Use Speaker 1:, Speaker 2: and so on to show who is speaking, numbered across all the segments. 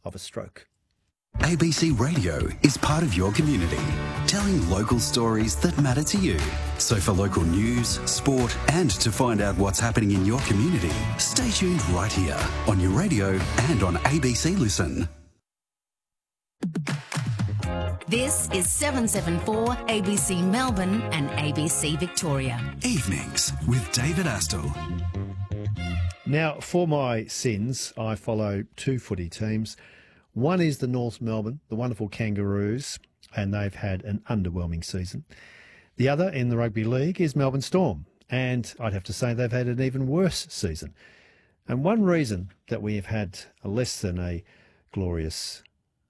Speaker 1: of a stroke.
Speaker 2: ABC Radio is part of your community, telling local stories that matter to you. So for local news, sport, and to find out what's happening in your community, stay tuned right here on your radio and on ABC Listen.
Speaker 3: This is 774 ABC Melbourne and ABC Victoria.
Speaker 2: Evenings with David Astle.
Speaker 1: Now, for my sins, I follow two footy teams. One is the North Melbourne, the wonderful Kangaroos, and they've had an underwhelming season. The other in the rugby league is Melbourne Storm, and I'd have to say they've had an even worse season. And one reason that we have had a less than a glorious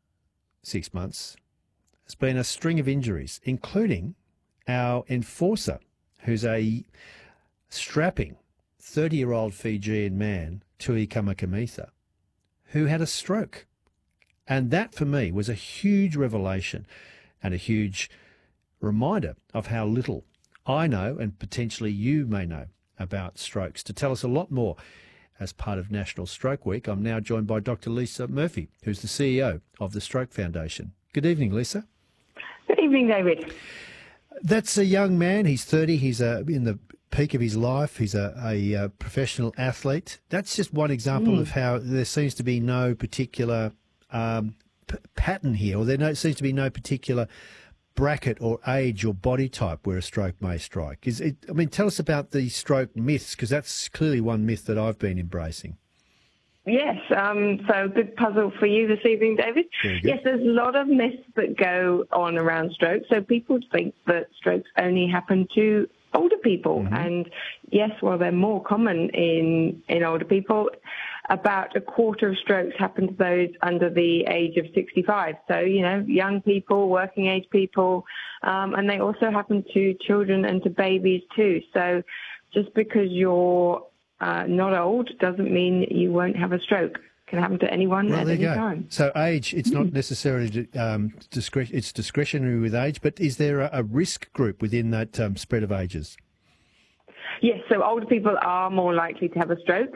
Speaker 1: 6 months has been a string of injuries, including our enforcer, who's a strapping 30-year-old Fijian man, Tui Kamakamitha, who had a stroke. And that, for me, was a huge revelation and a huge reminder of how little I know, and potentially you may know, about strokes. To tell us a lot more, as part of National Stroke Week, I'm now joined by Dr. Lisa Murphy, who's the CEO of the Stroke Foundation. Good evening, Lisa.
Speaker 4: Good evening, David.
Speaker 1: That's a young man. He's 30. He's in the peak of his life. He's a professional athlete. That's just one example of how there seems to be no particular pattern here, or there seems to be no particular bracket or age or body type where a stroke may strike. Tell us about the stroke myths, because that's clearly one myth that I've been embracing.
Speaker 4: Yes, so good puzzle for you this evening, David. Yes, there's a lot of myths that go on around stroke. So people think that strokes only happen to older people. And yes, while they're more common in older people, about a quarter of strokes happen to those under the age of 65. So, young people, working age people, and they also happen to children and to babies too. So just because you're not old doesn't mean you won't have a stroke. It can happen to anyone at any time.
Speaker 1: So age, it's not necessarily it's discretionary with age, but is there a risk group within that spread of ages?
Speaker 4: Yes, so older people are more likely to have a stroke.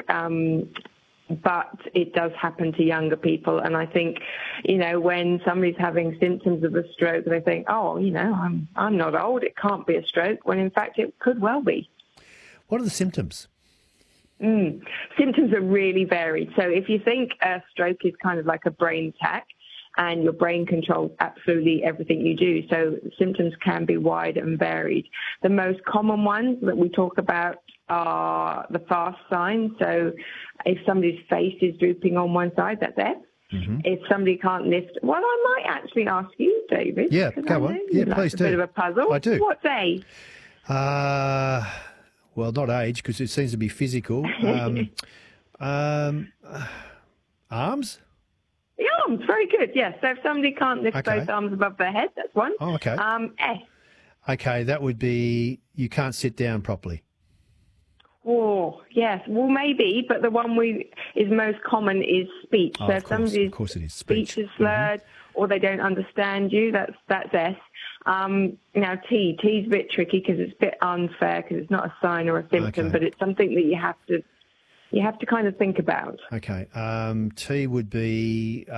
Speaker 4: But it does happen to younger people. And I think, when somebody's having symptoms of a stroke, they think, I'm not old, it can't be a stroke, when in fact it could well be. What
Speaker 1: are the symptoms?
Speaker 4: Symptoms are really varied. So if you think a stroke is kind of like a brain attack, and your brain controls absolutely everything you do. So symptoms can be wide and varied. The most common ones that we talk about are the fast signs. So if somebody's face is drooping on one side, that's F. If somebody can't lift, well, I might actually ask you, David.
Speaker 1: Yeah, go on. Yeah, please do.
Speaker 4: A bit of a puzzle.
Speaker 1: I do.
Speaker 4: What's A?
Speaker 1: Well, not age, because it seems to be physical. Arms?
Speaker 4: The arms, very good, yes. So if somebody can't lift both arms above their head, that's one.
Speaker 1: Oh, okay.
Speaker 4: S.
Speaker 1: Okay, that would be you can't sit down properly.
Speaker 4: Oh, yes. Well, maybe, but the one is most common is speech.
Speaker 1: Oh,
Speaker 4: so if somebody's speech is slurred or they don't understand you, that's S. Now, T's a bit tricky because it's a bit unfair because it's not a sign or a symptom, but it's something that you have to kind of think about.
Speaker 1: Okay. T would be,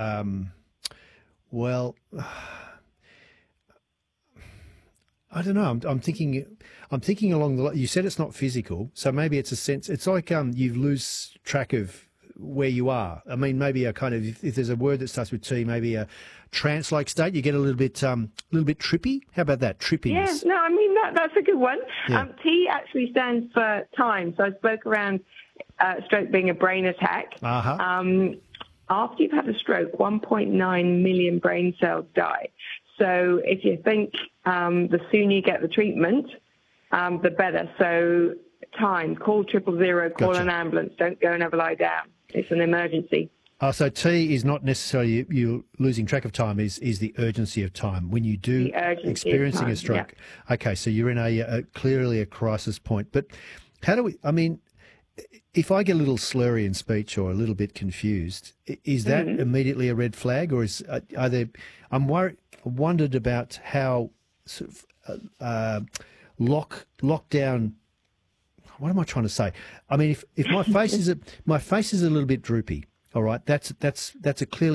Speaker 1: I don't know. I'm thinking along the line. You said it's not physical, so maybe it's a sense. It's like you lose track of where you are. I mean, maybe a kind of if there's a word that starts with T, maybe a trance-like state. You get a little bit trippy. How about that? Trippiness.
Speaker 4: Yeah. No, I mean that's a good one. Yeah. T actually stands for time. So I spoke around stroke being a brain attack. After you've had a stroke, 1.9 million brain cells die. So if you think the sooner you get the treatment, the better. So time, call 000, call an ambulance, don't go and have a lie down. It's an emergency.
Speaker 1: So T is not necessarily you losing track of time, is the urgency of time when you do experiencing a stroke. Yeah. Okay, so you're in clearly a crisis point. But how do we, if I get a little slurry in speech or a little bit confused, is that immediately a red flag, or are there? I wondered about how sort of lockdown. What am I trying to say? I mean, if my face is my face is a little bit droopy, all right, that's a clearly